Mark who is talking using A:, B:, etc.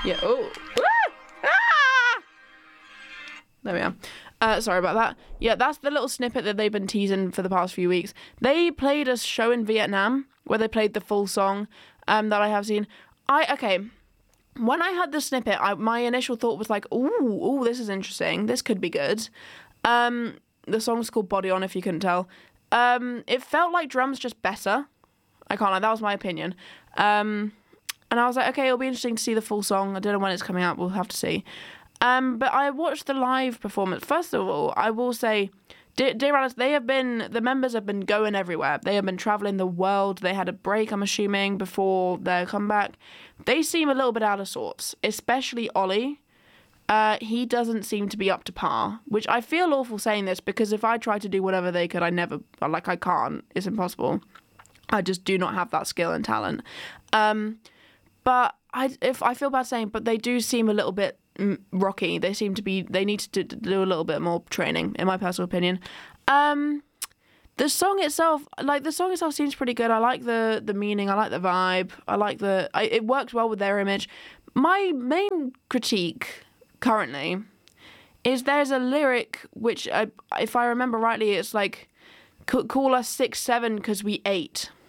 A: Yeah. Oh. Ah! There we are. Sorry about that. Yeah, that's the little snippet that they've been teasing for the past few weeks. They played a show in Vietnam where they played the full song that I have seen. Okay. When I heard the snippet, my initial thought was like, ooh, this is interesting. This could be good. The song's called Body On, if you couldn't tell. It felt like drums, just better. I can't lie, that was my opinion. And I was like, okay, it'll be interesting to see the full song. I don't know when it's coming out, we'll have to see. But I watched the live performance. First of all, I will say, Dear Alice, the members have been going everywhere. They have been traveling the world. They had a break, I'm assuming, before their comeback. They seem a little bit out of sorts, especially Ollie. He doesn't seem to be up to par, which I feel awful saying this because if I try to do whatever they could, I can't. It's impossible. I just do not have that skill and talent. But I feel bad saying, but they do seem a little bit rocky. They need to do a little bit more training, in my personal opinion. The song itself seems pretty good. I like the meaning. I like the vibe. I like it works well with their image. My main critique currently is there's a lyric which, if I remember rightly, it's like, call us 6'7" because we ate.